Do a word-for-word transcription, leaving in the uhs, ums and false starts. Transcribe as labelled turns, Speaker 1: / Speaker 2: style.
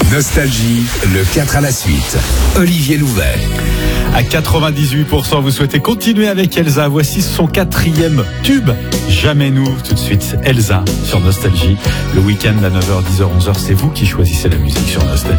Speaker 1: Nostalgie, le quatre à la suite. Olivier Louvet.
Speaker 2: À quatre-vingt-dix-huit pour cent, vous souhaitez continuer avec Elsa. Voici son quatrième tube. Jamais nous. Tout de suite, Elsa sur Nostalgie. Le week-end à neuf heures, dix heures, onze heures, c'est vous qui choisissez la musique sur Nostalgie.